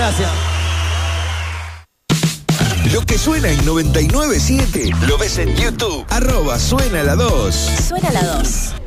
gracias. Lo que suena en 99.7 lo ves en YouTube. @suena la 2. Suena la 2.